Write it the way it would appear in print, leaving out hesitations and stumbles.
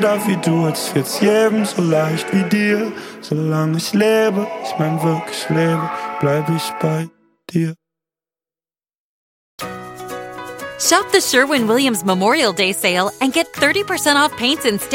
wie du, als wird's jedem so leicht wie dir. Solange ich lebe, ich mein wirklich lebe, bleib ich bei dir. Shop the Sherwin-Williams Memorial Day sale and get 30% off paints and